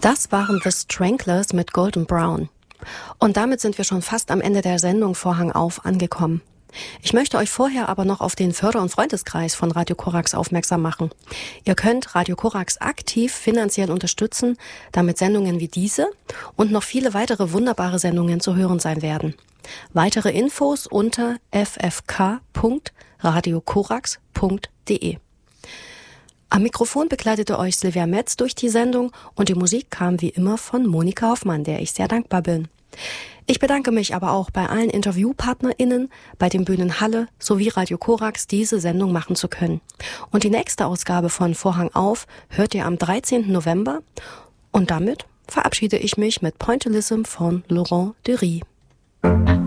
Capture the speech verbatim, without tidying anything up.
Das waren The Stranglers mit Golden Brown. Und damit sind wir schon fast am Ende der Sendung Vorhang auf angekommen. Ich möchte euch vorher aber noch auf den Förder- und Freundeskreis von Radio Korax aufmerksam machen. Ihr könnt Radio Korax aktiv finanziell unterstützen, damit Sendungen wie diese und noch viele weitere wunderbare Sendungen zu hören sein werden. Weitere Infos unter f f k punkt radio korax punkt d e. Am Mikrofon begleitete euch Silvia Metz durch die Sendung und die Musik kam wie immer von Monika Hoffmann, der ich sehr dankbar bin. Ich bedanke mich aber auch bei allen InterviewpartnerInnen, bei den Bühnen Halle sowie Radio Korax, diese Sendung machen zu können. Und die nächste Ausgabe von Vorhang auf hört ihr am dreizehnten November und damit verabschiede ich mich mit Pointillism von Laurent Dury.